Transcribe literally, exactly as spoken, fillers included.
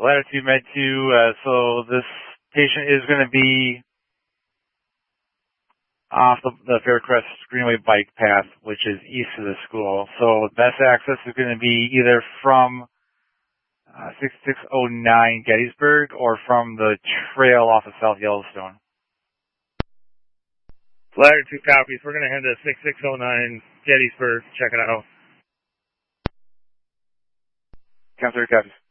Latitude Med two, uh, so this patient is going to be off the, the Faircrest Greenway bike path, which is east of the school. So best access is going to be either from uh, sixty-six oh nine Gettysburg or from the trail off of South Yellowstone. Latitude copies. We're going to head to sixty-six oh nine Gettysburg. Check it out. Count three copies.